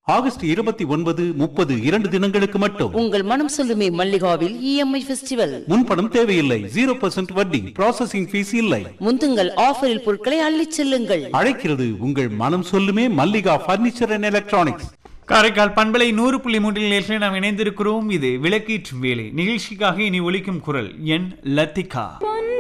August 29, 30 2 தினங்களுக்கு மட்டும். உங்கள் மனம் சொல்லுமே மல்லிகாவில் EMI ஃபெஸ்டிவல். முன்பணம் தேவையில்லை, 0% வட்டி, ப்ராசஸிங் ஃபீஸ் இல்லை. முந்துங்கள், ஆஃபரில் பொருட்களை அள்ளிச் செல்லுங்கள். அழைக்கிறது உங்கள் மனம் சொல்லுமே Mallika furniture and electronics. Karaikal பண்பலை 100.3 நிலையத்தில் நாம் இணைந்திருக்கிறோம். இது விளக்கீற்றும் வேலை நிகழ்ச்சிக்காக இனி ஒலிக்கும் குரல் என் லத்திகா.